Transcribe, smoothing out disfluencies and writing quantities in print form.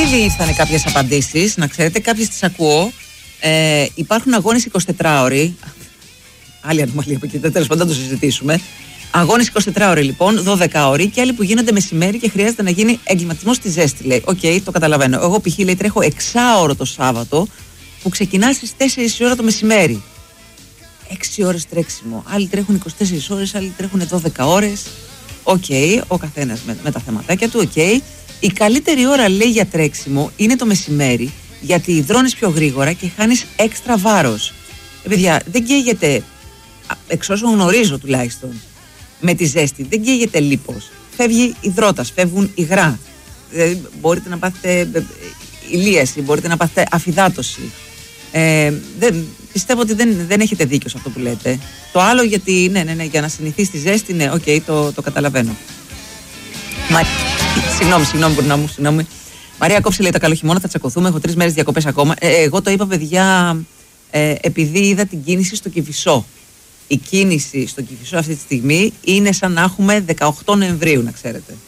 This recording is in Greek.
Ήδη ήρθαν κάποιες απαντήσεις, να ξέρετε, κάποιες τις ακούω. Υπάρχουν αγώνες 24ωροι. Άλλη ανομαλία από εκεί, τέλος πάντων, να το συζητήσουμε. Αγώνες 24ωροι λοιπόν, 12ωροι και άλλοι που γίνονται μεσημέρι και χρειάζεται να γίνει εγκληματισμός στη ζέστη, λέει. Οκ, το καταλαβαίνω. Εγώ π.χ. λέει τρέχω 6ωρο το Σάββατο που ξεκινά στις 4 η ώρα το μεσημέρι. 6 ώρες τρέξιμο. Άλλοι τρέχουν 24 ώρες, άλλοι τρέχουν 12 ώρες. Οκ, ο καθένας με τα θεματάκια του, οκ. Η καλύτερη ώρα, λέει, για τρέξιμο είναι το μεσημέρι, γιατί υδρώνεις πιο γρήγορα και χάνεις έξτρα βάρος. Παιδιά, δεν καίγεται, εξ όσων γνωρίζω τουλάχιστον, με τη ζέστη, δεν καίγεται λίπος. Φεύγει υδρότας, φεύγουν υγρά. Δηλαδή, μπορείτε να πάθετε ηλίαση, μπορείτε να πάθετε αφυδάτωση. Πιστεύω ότι δεν έχετε δίκιο σε αυτό που λέτε. Το άλλο, γιατί ναι, για να συνηθίσει τη ζέστη, ναι, οκ, το καταλαβαίνω. Συγγνώμη. Μαρία, κόψε, λέει, τα καλό χειμώνα, θα τσακωθούμε. Έχω 3 μέρες διακοπές ακόμα. Εγώ το είπα, παιδιά, επειδή είδα την κίνηση στο Κηφισό. Η κίνηση στο Κηφισό αυτή τη στιγμή είναι σαν να έχουμε 18 Νοεμβρίου, να ξέρετε.